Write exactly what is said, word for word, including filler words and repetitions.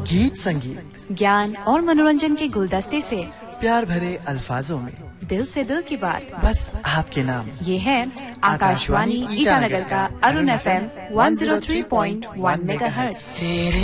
गीत संगीत, ज्ञान और मनोरंजन के गुलदस्ते से प्यार भरे अल्फाजों में दिल से दिल की बात, बस आपके नाम। ये है आकाशवाणी ईटानगर का Arun F M one zero three point one megahertz.